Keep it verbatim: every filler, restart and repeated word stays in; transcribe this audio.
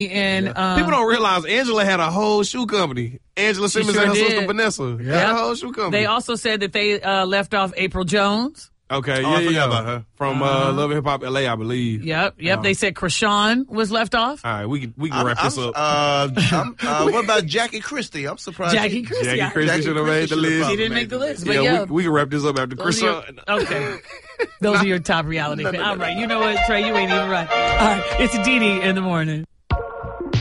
And Yeah. um, People don't realize Angela had a whole shoe company. Angela Simmons sure and her did. sister Vanessa Yeah. had a whole shoe company. They also said that they uh, left off April Jones. Okay, Oh, yeah, I yeah, forgot yeah. about her. From Uh-huh. uh, Love and Hip Hop L A, I believe. Yep, yep. Oh. They said Krishan was left off. All right, we can we can I'm, wrap this I'm, up. Uh, I'm, uh, what about Jackie Christie? I'm surprised. Jackie she- Christie. Jackie I- Christie Jackie should have Christie made the should've list. She probably didn't make the list, but yeah, yeah. we, we can wrap this up after Those are your- Krishan. okay. Those are your top reality. No, no, no, All no. right. You know what, Trey? You ain't even right. All right. It's Dee Dee in the morning.